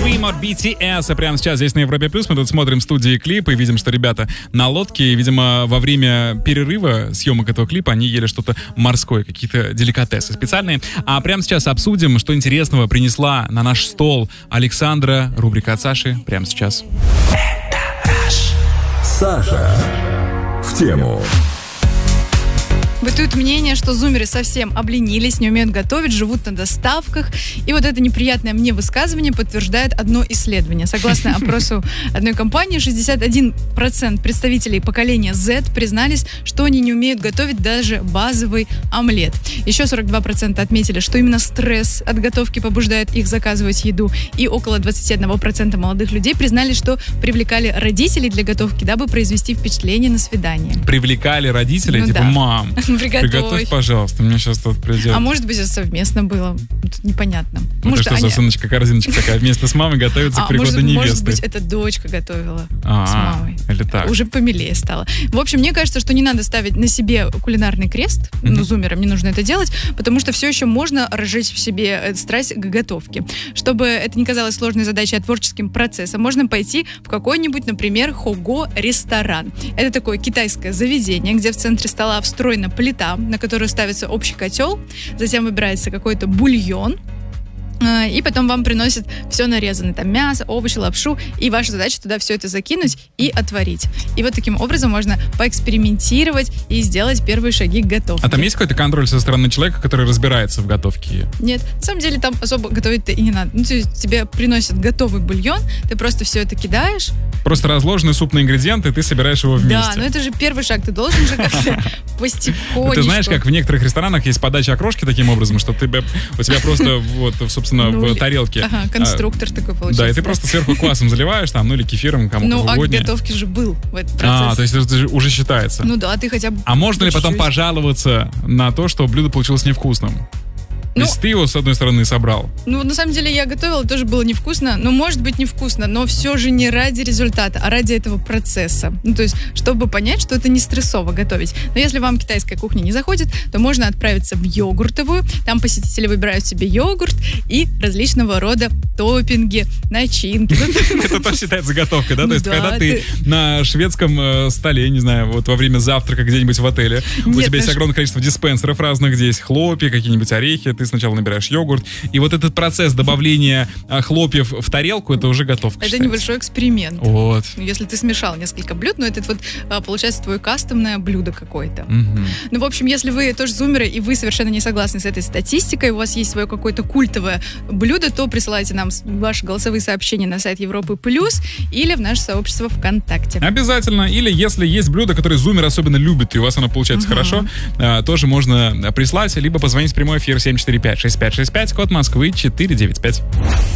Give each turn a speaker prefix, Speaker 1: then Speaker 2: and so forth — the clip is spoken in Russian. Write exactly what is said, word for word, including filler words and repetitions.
Speaker 1: Scream от би ти эс. А прямо сейчас здесь на Европе Плюс мы тут смотрим студии клипа и видим, что ребята на лодке. И, видимо, во время перерыва съемок этого клипа они ели что-то морское, какие-то деликатесы специальные. А прямо сейчас обсудим, что интересного принесла на наш стол Александра. Рубрика от Саши прямо сейчас.
Speaker 2: Саша в тему.
Speaker 3: Бытует мнение, что зумеры совсем обленились, не умеют готовить, живут на доставках. И вот это неприятное мне высказывание подтверждает одно исследование. Согласно опросу одной компании, шестьдесят один процент представителей поколения Z признались, что они не умеют готовить даже базовый омлет. Еще сорок два процента отметили, что именно стресс от готовки побуждает их заказывать еду. И около двадцать один процент молодых людей признались, что привлекали родителей для готовки, дабы произвести впечатление на свидание.
Speaker 1: Привлекали родителей?
Speaker 3: Ну,
Speaker 1: типа,
Speaker 3: да.
Speaker 1: мам,
Speaker 3: Приготовь.
Speaker 1: приготовь, пожалуйста, мне сейчас тут придет.
Speaker 3: А может быть, это совместно было? Тут непонятно.
Speaker 1: Ну,
Speaker 3: Может,
Speaker 1: это что
Speaker 3: они...
Speaker 1: за сыночка-корзиночка такая? Вместе с мамой готовится к
Speaker 3: а,
Speaker 1: приходу
Speaker 3: может,
Speaker 1: невесты.
Speaker 3: Может быть, это дочка готовила
Speaker 1: А-а,
Speaker 3: с мамой.
Speaker 1: Или так.
Speaker 3: Уже помилее стало. В общем, мне кажется, что не надо ставить на себе кулинарный крест. Mm-hmm. Ну, зумерам не нужно это делать, потому что все еще можно разжечь в себе страсть к готовке. Чтобы это не казалось сложной задачей, а творческим процессом, можно пойти в какой-нибудь, например, Хого ресторан. Это такое китайское заведение, где в центре стола встроена плита, на которую ставится общий котел, затем выбирается какой-то бульон, и потом вам приносят все нарезанное, там мясо, овощи, лапшу, и ваша задача туда все это закинуть и отварить. И вот таким образом можно поэкспериментировать и сделать первые шаги к готовке.
Speaker 1: А там есть какой-то контроль со стороны человека, который разбирается в готовке?
Speaker 3: Нет, на самом деле там особо готовить-то и не надо. Ну, то есть тебе приносят готовый бульон, ты просто все это кидаешь.
Speaker 1: Просто разложенный суп на ингредиенты, и ты собираешь его вместе.
Speaker 3: Да, но это же первый шаг, ты должен же как-то постепенно.
Speaker 1: Ты знаешь, как в некоторых ресторанах есть подача окрошки таким образом, что ты у тебя просто вот, собственно,
Speaker 3: Ну,
Speaker 1: в тарелке.
Speaker 3: Ага, конструктор а, такой получается.
Speaker 1: Да, и ты да. просто сверху квасом заливаешь, там, ну или кефиром, кому
Speaker 3: ну,
Speaker 1: угодно.
Speaker 3: Ну, а к готовке же был в этот процесс.
Speaker 1: А, то есть это уже считается.
Speaker 3: Ну да, ты хотя бы...
Speaker 1: А можно ли
Speaker 3: чуть-чуть.
Speaker 1: потом пожаловаться на то, что блюдо получилось невкусным?
Speaker 3: Ну,
Speaker 1: Если ты его, с одной стороны, собрал.
Speaker 3: Ну, на самом деле, я готовила, тоже было невкусно. Ну, может быть, невкусно, но все же не ради результата, а ради этого процесса. Ну, то есть, чтобы понять, что это не стрессово готовить. Но если вам китайская кухня не заходит, то можно отправиться в йогуртовую. Там посетители выбирают себе йогурт и различного рода топпинги, начинки.
Speaker 1: Это тоже считается готовкой, да? То есть, когда ты на шведском столе, не знаю, вот во время завтрака где-нибудь в отеле, у тебя есть огромное количество диспенсеров разных, где есть хлопья, какие-нибудь орехи, ты сначала набираешь йогурт, и вот этот процесс добавления а, хлопьев в тарелку, это уже готовка.
Speaker 3: Это
Speaker 1: считается.
Speaker 3: Небольшой эксперимент.
Speaker 1: Вот.
Speaker 3: Если ты смешал несколько блюд, ну это вот а, получается твое кастомное блюдо какое-то.
Speaker 1: Угу.
Speaker 3: Ну, в общем, если вы тоже зумеры, и вы совершенно не согласны с этой статистикой, у вас есть свое какое-то культовое блюдо, то присылайте нам ваши голосовые сообщения на сайт Европы Плюс или в наше сообщество ВКонтакте.
Speaker 1: Обязательно. Или если есть блюдо, которое зумер особенно любит, и у вас оно получается угу. хорошо, а, тоже можно прислать, либо позвонить в прямой эфир семь четыре пять шесть пять шесть пять, код Москвы четыре девять пять.